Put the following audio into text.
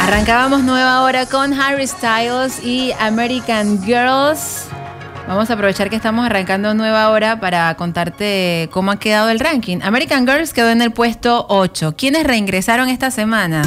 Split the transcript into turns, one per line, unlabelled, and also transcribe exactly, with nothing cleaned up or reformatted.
Arrancábamos nueva hora con Harry Styles y American Girls. Vamos a aprovechar que estamos arrancando nueva hora para contarte cómo ha quedado el ranking. American Girls quedó en el puesto ocho. ¿Quiénes reingresaron esta semana?